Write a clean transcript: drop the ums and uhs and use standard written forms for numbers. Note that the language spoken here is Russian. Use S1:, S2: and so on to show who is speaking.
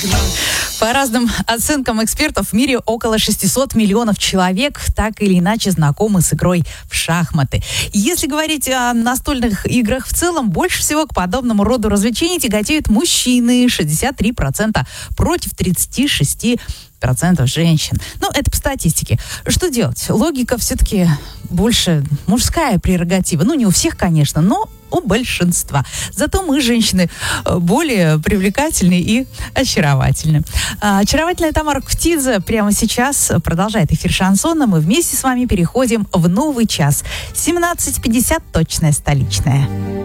S1: По разным оценкам экспертов, в мире около 600 миллионов человек так или иначе знакомы с игрой в шахматы. Если говорить о настольных играх в целом, больше всего к подобному роду развлечений тяготеют мужчины, 63%, против 36% женщин. Ну, это по статистике. Что делать? Логика все-таки больше мужская прерогатива. Ну, не у всех, конечно, но у большинства. Зато мы, женщины, более привлекательны и очаровательны. Очаровательная Тамара Кутидзе прямо сейчас продолжает эфир шансона. Мы вместе с вами переходим в новый час. 17:50, точная столичная.